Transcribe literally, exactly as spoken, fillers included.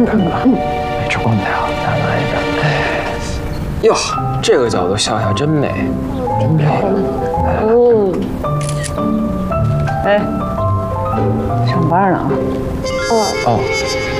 大哥，没吃光的呀，拿来一个。哎，哟，这个角度笑笑真美，真漂亮。 嗯。 哎，上班呢啊？ 哦。